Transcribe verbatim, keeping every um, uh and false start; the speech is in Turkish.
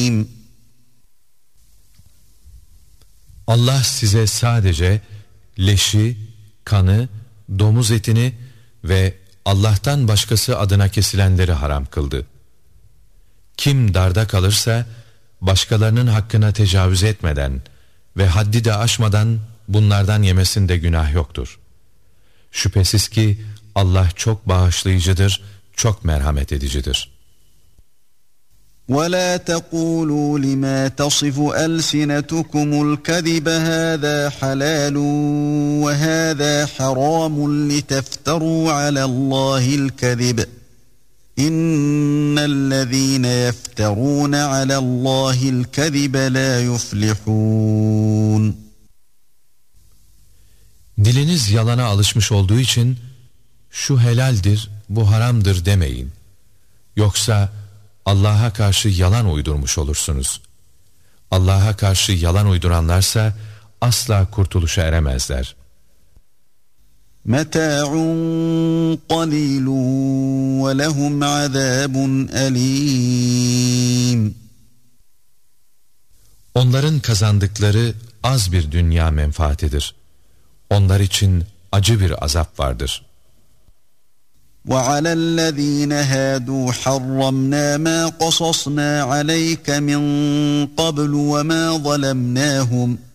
Allah size sadece leşi, kanı, domuz etini ve Allah'tan başkası adına kesilenleri haram kıldı. Kim darda kalırsa başkalarının hakkına tecavüz etmeden ve haddi de aşmadan bunlardan yemesinde günah yoktur. Şüphesiz ki Allah çok bağışlayıcıdır, çok merhamet edicidir. وَلَا تَقُولُوا لِمَا تَصِفُ أَلْسِنَتُكُمُ الْكَذِبَ هَذَا حَلَالٌ وَهَذَا حَرَامٌ لِتَفْتَرُوا عَلَى اللّٰهِ الْكَذِبَ إِنَّ الَّذ۪ينَ يَفْتَرُونَ عَلَى اللّٰهِ الْكَذِبَ لَا يُفْلِحُونَ. Diliniz yalana alışmış olduğu için şu helaldir, bu haramdır demeyin. Yoksa Allah'a karşı yalan uydurmuş olursunuz. Allah'a karşı yalan uyduranlarsa asla kurtuluşa eremezler. مَتَاعٌ قَلِيلٌ وَلَهُمْ عَذَابٌ أَلِيمٌ. Onların kazandıkları az bir dünya menfaatidir. Onlar için acı bir azap vardır. وَعَلَى الَّذ۪ينَ هَادُوا حَرَّمْنَا مَا قَصَصْنَا عَلَيْكَ مِنْ قَبْلُ وَمَا ظَلَمْنَاهُمْ